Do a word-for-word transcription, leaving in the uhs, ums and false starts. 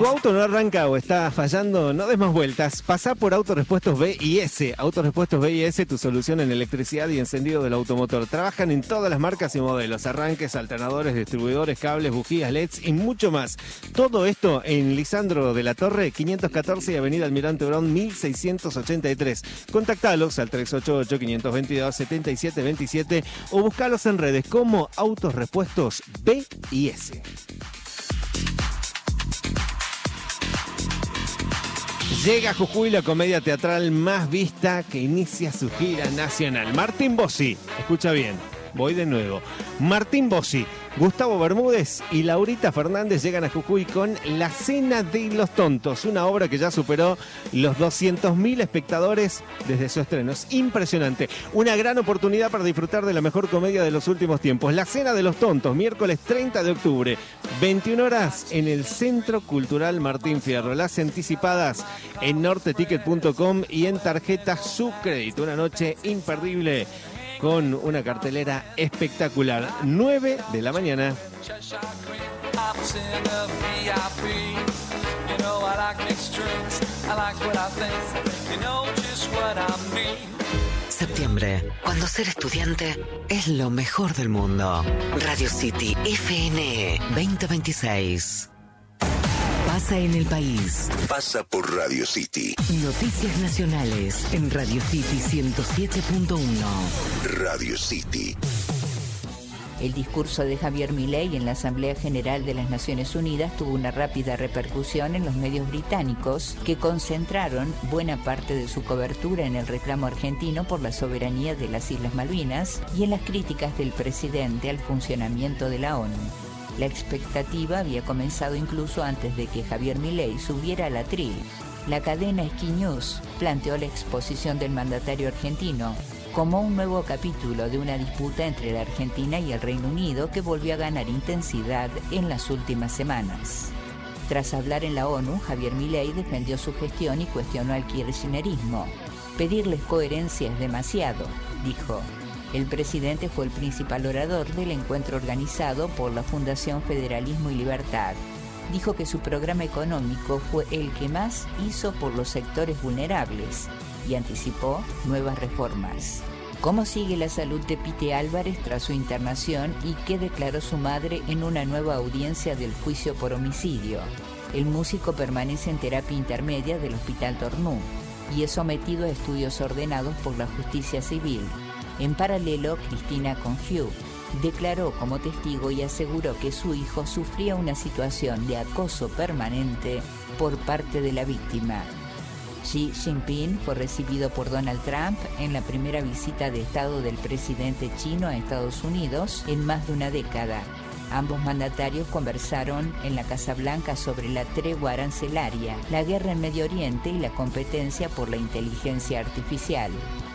¿Tu auto no arranca o está fallando? No des más vueltas. Pasá por Autorepuestos B y S. Autorepuestos B y S, tu solución en electricidad y encendido del automotor. Trabajan en todas las marcas y modelos. Arranques, alternadores, distribuidores, cables, bujías, L E Ds y mucho más. Todo esto en Lisandro de la Torre, quinientos catorce y Avenida Almirante Brown, mil seiscientos ochenta y tres. Contactalos al tres ocho ocho, cinco dos dos, siete siete dos siete o buscalos en redes como Autorepuestos B y S. Llega a Jujuy la comedia teatral más vista que inicia su gira nacional. Martín Bossi, escucha bien, voy de nuevo. Martín Bossi, Gustavo Bermúdez y Laurita Fernández llegan a Jujuy con La Cena de los Tontos, una obra que ya superó los doscientos mil espectadores desde su estreno. Es impresionante. Una gran oportunidad para disfrutar de la mejor comedia de los últimos tiempos. La Cena de los Tontos, miércoles treinta de octubre, veintiuna horas en el Centro Cultural Martín Fierro. Las anticipadas en norteticket punto com y en tarjeta Su Crédito. Una noche imperdible con una cartelera espectacular. nueve de la mañana. Septiembre, cuando ser estudiante es lo mejor del mundo. Radio City F N veinte veintiséis. Pasa en el país. Pasa por Radio City. Noticias nacionales en Radio City ciento siete punto uno. Radio City. El discurso de Javier Milei en la Asamblea General de las Naciones Unidas tuvo una rápida repercusión en los medios británicos, que concentraron buena parte de su cobertura en el reclamo argentino por la soberanía de las Islas Malvinas y en las críticas del presidente al funcionamiento de la ONU. La expectativa había comenzado incluso antes de que Javier Milei subiera al atril. La cadena Sky News planteó la exposición del mandatario argentino como un nuevo capítulo de una disputa entre la Argentina y el Reino Unido que volvió a ganar intensidad en las últimas semanas. Tras hablar en la ONU, Javier Milei defendió su gestión y cuestionó al kirchnerismo. Pedirles coherencia es demasiado, dijo. El presidente fue el principal orador del encuentro organizado por la Fundación Federalismo y Libertad. Dijo que su programa económico fue el que más hizo por los sectores vulnerables y anticipó nuevas reformas. ¿Cómo sigue la salud de Pite Álvarez tras su internación y qué declaró su madre en una nueva audiencia del juicio por homicidio? El músico permanece en terapia intermedia del Hospital Tornú y es sometido a estudios ordenados por la justicia civil. En paralelo, Cristina Confiú declaró como testigo y aseguró que su hijo sufría una situación de acoso permanente por parte de la víctima. Xi Jinping fue recibido por Donald Trump en la primera visita de Estado del presidente chino a Estados Unidos en más de una década. Ambos mandatarios conversaron en la Casa Blanca sobre la tregua arancelaria, la guerra en Medio Oriente y la competencia por la inteligencia artificial.